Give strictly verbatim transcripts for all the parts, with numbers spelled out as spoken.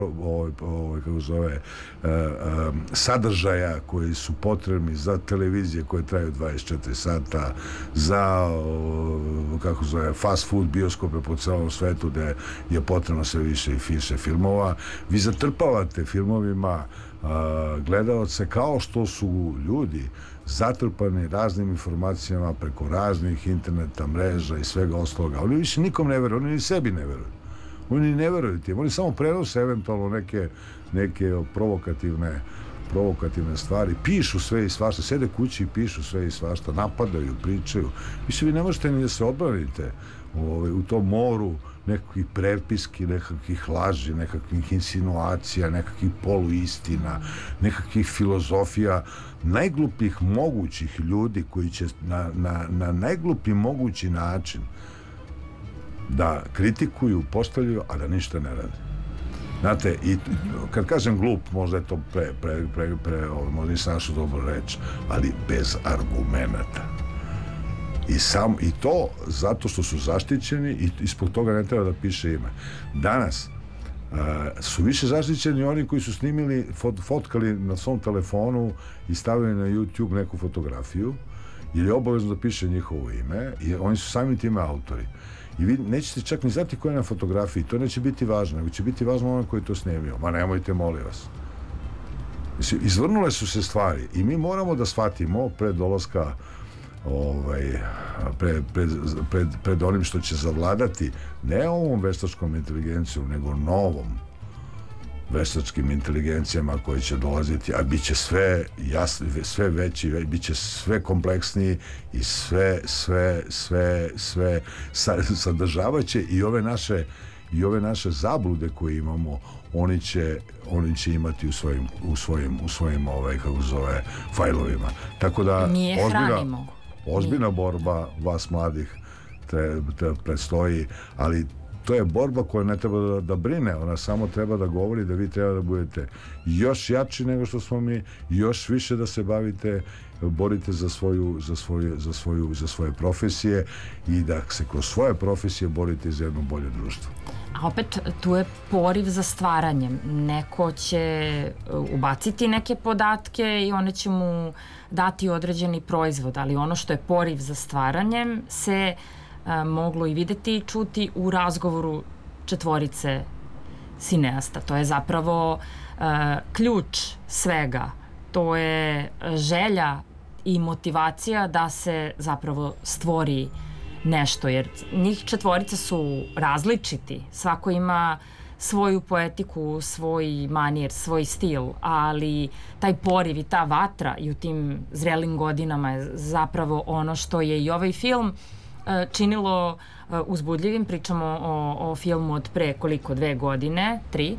Ovaj, ovaj, kako zove, uh, um, sadržaja koji su potrebni za televizije koje traju dvadeset četiri sata, za uh, kako zove, fast food bioskope po celom svetu gde je potrebno sve više i više filmova. Vi zatrpavate filmovima uh, gledalce kao što su ljudi zatrpani raznim informacijama preko raznih interneta, mreža i svega ostaloga. Oni više nikom ne veruju, oni ni sebi ne veruju. Oni ne veruju tim, oni samo prenose eventualno neke, neke provokativne, provokativne stvari, pišu sve i svašta, sede kući i pišu sve i svašta, napadaju, pričaju. Više vi ne možete ni da se odbranite ovaj, u tom moru nekakvih prepiski, nekakvih laži, nekakvih insinuacija, nekakvih poluistina, nekakvih filozofija, najglupih mogućih ljudi koji će na, na, na najglupi mogući način da kritikuju, postavljaju, a da ništa ne rade. Znate, i kad kažem glup, možda je to pre, pre, pre, pre možda nisam našao dobro reč, ali bez argumenata. I, sam, I to zato što su zaštićeni i ispod toga ne treba da piše ime. Danas uh, su više zaštićeni oni koji su snimili, fot, fotkali na svom telefonu i stavili na YouTube neku fotografiju, jer je obavezno da piše njihovo ime i oni su sami time autori. I vi nećete čak ni znati ko je na fotografiji, to neće biti važno, nego će biti važno ono koji je to snimio. Ma nemojte, molim vas. Izvrnule su se stvari i mi moramo da shvatimo pred dolaska ovaj, pred, pred, pred, pred onim što će zavladati ne ovom veštačkom inteligencijom, nego novom veštačkim inteligencijama koji će dolaziti, a bit će sve jasni, sve veći, ve, bit će sve kompleksniji i sve, sve, sve, sve sadržavaće i ove naše i ove naše zablude koje imamo, oni će, oni će imati u svojim, u svojim, u svojim ovaj, kako zove, fajlovima. Tako da ozbiljna, ozbiljna borba vas mladih tre, tre, predstoji, ali to je borba koja ne treba da, da brine, ona samo treba da govori da vi treba da budete još jači nego što smo mi, još više da se bavite, borite za svoju, za svoju, za svoju, za svoje profesije i da se kroz svoje profesije borite za jedno bolje društvo. A opet tu je poriv za stvaranjem. Neko će ubaciti neke podatke i one će mu dati određeni proizvod, ali ono što je poriv za stvaranjem se a, moglo i videti i čuti u razgovoru četvorice sineasta. To je zapravo a, ključ svega. To je želja i motivacija da se zapravo stvori nešto, jer njih četvorica su različiti, svako ima svoju poetiku, svoj manir, svoj stil, ali taj poriv i ta vatra i u tim zrelim godinama je zapravo ono što je i ovaj film činilo uzbudljivim. Pričamo o, o filmu od pre koliko, dve godine, tri,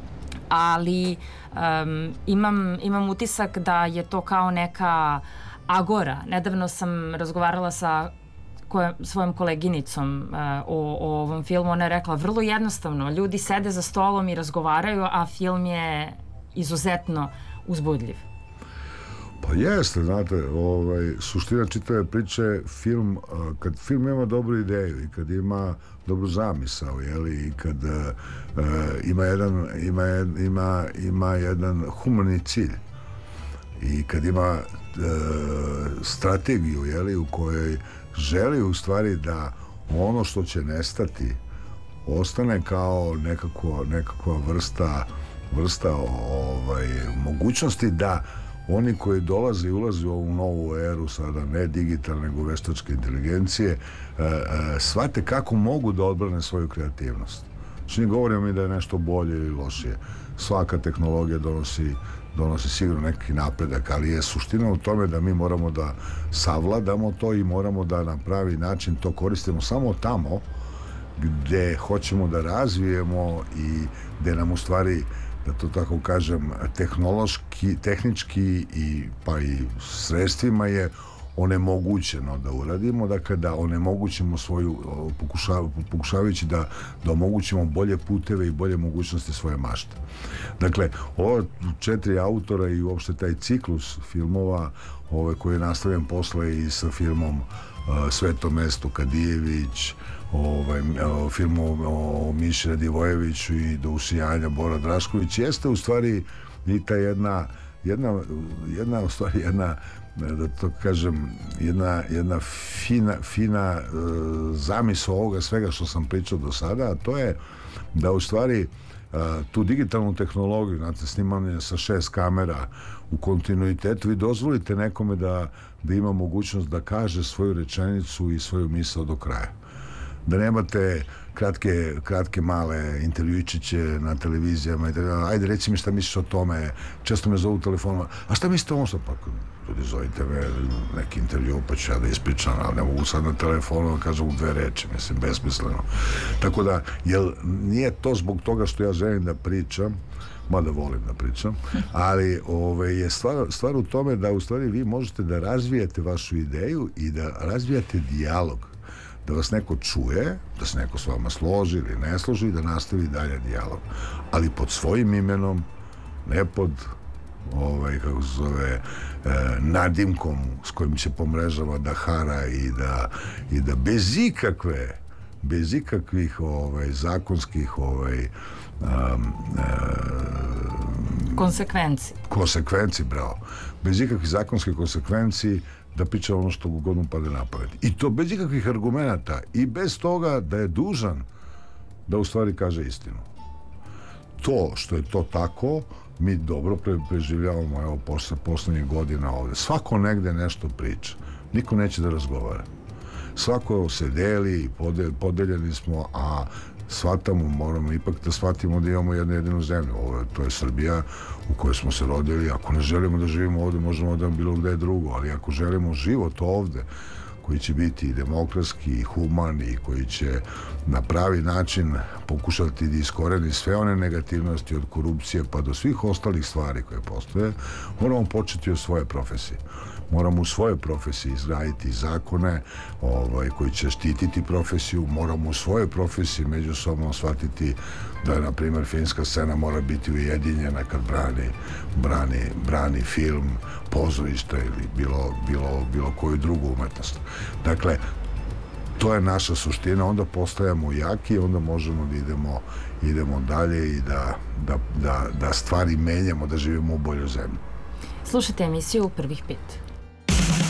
ali um, imam, imam utisak da je to kao neka agora. Nedavno sam razgovarala sa koje, svojom koleginicom uh, o, o ovom filmu. Ona je rekla vrlo jednostavno, ljudi sede za stolom i razgovaraju, a film je izuzetno uzbudljiv. Pa jeste, znate, ovaj, suština čitave priče, film, kad film ima dobru ideju i kad ima dobru zamisao, jeli, i kad uh, ima, jedan, ima, ima, ima jedan humani cilj i kad ima uh, strategiju, jeli, u kojoj želi u stvari da ono što će nestati ostane kao nekako, nekakva vrsta, vrsta ovaj, mogućnosti da oni koji dolaze i ulaze u ovu novu eru, sada ne digitalne, nego veštačke inteligencije, e, e, shvate kako mogu da odbrane svoju kreativnost. Znači, ne govorimo mi da je nešto bolje ili lošije. Svaka tehnologija donosi, donosi sigurno neki napredak, ali je suština u tome da mi moramo da savladamo to i moramo da na pravi način to koristimo samo tamo gde hoćemo da razvijemo i gde nam u stvari, da to tako kažem, tehnološki, tehnički i pa i sredstvima je onemogućeno da uradimo, dakle da onemogućimo svoju, pokušav, pokušavajući da, da omogućimo bolje puteve i bolje mogućnosti svoje mašte. Dakle, ova četiri autora i uopšte taj ciklus filmova ove, koji je nastavljen posle i sa filmom uh, Sveto mesto Kadijević, ovaj, film o, o Miši Radivojeviću i Do usijanja Bora Drašković, jeste u stvari i ta jedna jedna, jedna u stvari jedna, da to kažem, jedna, jedna fina, fina uh, zamisao ovoga svega što sam pričao do sada, a to je da u stvari uh, tu digitalnu tehnologiju, znate, snimanje sa šest kamera u kontinuitetu, vi dozvolite nekome da, da ima mogućnost da kaže svoju rečenicu i svoju misao do kraja. Da nemate kratke, kratke male intervjučiće na televizijama i tako, ajde reci mi šta misliš o tome, često me zovu telefonom, a šta mislite o ovom, pa ljudi zovite me neki intervju pa ću ja da ispričam, ali ne mogu sad na telefonu da kažem u dve reči, mislim, besmisleno. Tako da, jel nije to zbog toga što ja želim da pričam, mada volim da pričam, ali ove, je stvar, stvar u tome da u stvari vi možete da razvijate vašu ideju i da razvijate dijalog, da vas neko čuje, da se neko s vama složi ili ne složi i da nastavi dalje dijalog. Ali pod svojim imenom, ne pod ovaj, kako se zove, e, nadimkom s kojim će po mrežama da hara i da, i da bez ikakve bez ikakvih ovaj, zakonskih ovaj, um, e, konsekvenci. Konsekvenci, bravo. Bez ikakvih zakonskih konsekvenci da priča ono što god mu pade na pamet. I to bez ikakvih argumenata i bez toga da je dužan da u stvari kaže istinu. To što je to tako, mi dobro pre, preživljavamo evo posle poslednjih godina ovde. Svako negde nešto priča. Niko neće da razgovara. Svako se deli, podel, podeljeni smo, a shvatamo, moramo ipak da shvatimo da imamo jednu jedinu zemlju. Ovo, to je Srbija u kojoj smo se rodili. Ako ne želimo da živimo ovde, možemo da bilo gde drugo, ali ako želimo život ovde, koji će biti i demokratski i human i koji će na pravi način pokušati da iskoreni sve one negativnosti od korupcije pa do svih ostalih stvari koje postoje, moramo početi od svoje profesije. Moramo u svojoj profesiji izraditi zakone ovaj, koji će štititi profesiju, moramo u svojoj profesiji međusobno shvatiti da, na primjer, filmska scena mora biti ujedinjena kad brani, brani, brani film, pozorište ili bilo, bilo, bilo koju drugu umetnost. Dakle, to je naša suština, onda postajemo jaki, onda možemo da idemo, idemo dalje i da, da, da, da stvari menjamo, da živimo u boljoj zemlji. Slušajte emisiju Prvih pet.